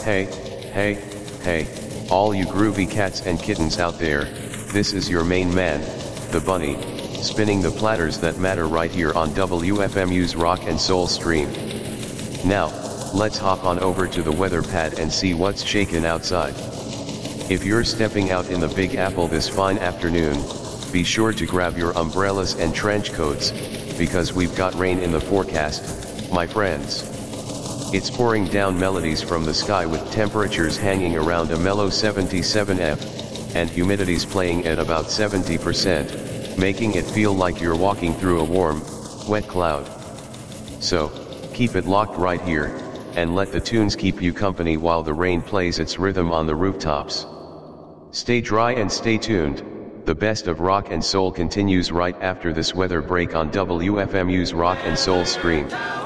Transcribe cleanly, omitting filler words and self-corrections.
Hey, hey, hey, all you groovy cats and kittens out there, this is your main man, the bunny, spinning the platters that matter right here on WFMU's Rock and Soul stream. Now, let's hop on over to the weather pad and see what's shaking outside. If you're stepping out in the Big Apple this fine afternoon, be sure to grab your umbrellas and trench coats, because we've got rain in the forecast, my friends. It's pouring down melodies from the sky with temperatures hanging around a mellow 77°F, and humidity's playing at about 70%, making it feel like you're walking through a warm, wet cloud. So, keep it locked right here, and let the tunes keep you company while the rain plays its rhythm on the rooftops. Stay dry and stay tuned, the best of rock and soul continues right after this weather break on WFMU's Rock and Soul stream.